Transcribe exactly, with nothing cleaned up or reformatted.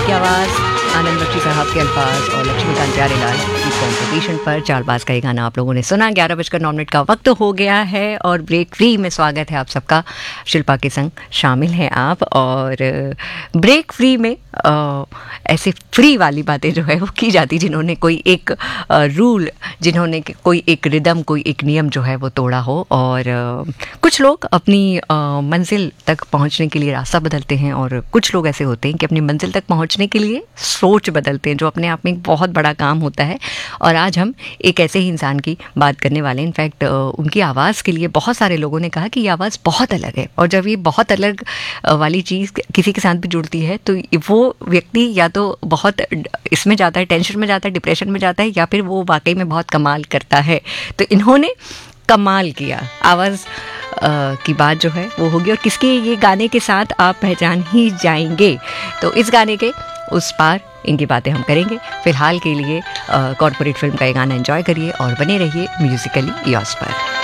की आवाज़, आनंद बख्शी साहब के अल्फाज और लक्ष्मीकांत प्यारेलाल की कॉम्पोजिशन पर चालबाज का ये गाना आप लोगों ने सुना। ग्यारह बजकर नौ मिनट का वक्त हो गया है और ब्रेक फ्री में स्वागत है आप सबका। शिल्पा के संग शामिल हैं आप, और ब्रेक फ्री में आ, ऐसे फ्री वाली बातें जो है वो की जाती जिन्होंने कोई एक आ, रूल, जिन्होंने कोई एक रिदम, कोई एक नियम जो है वो तोड़ा हो। और आ, कुछ लोग अपनी आ, मंजिल तक पहुंचने के लिए रास्ता बदलते हैं, और कुछ लोग ऐसे होते हैं कि अपनी मंजिल तक पहुंचने के लिए सोच बदलते हैं, जो अपने आप में एक बहुत बड़ा काम होता है। और आज हम एक ऐसे ही इंसान की बात करने वाले हैं। इनफैक्ट उनकी आवाज़ के लिए बहुत सारे लोगों ने कहा कि ये आवाज़ बहुत अलग है, और जब ये बहुत अलग वाली चीज़ किसी के साथ भी जुड़ती है तो वो व्यक्ति या तो बहुत इसमें जाता है, टेंशन में जाता है, डिप्रेशन में जाता है, या फिर वो वाकई में बहुत कमाल करता है। तो इन्होंने कमाल किया। आवाज़ की बात जो है वो होगी, और किसके ये गाने के साथ आप पहचान ही जाएंगे। तो इस गाने के उस पार इनकी बातें हम करेंगे। फिलहाल के लिए कॉर्पोरेट फिल्म का ये गाना एंजॉय करिए और बने रहिए म्यूजिकली योर्स पर।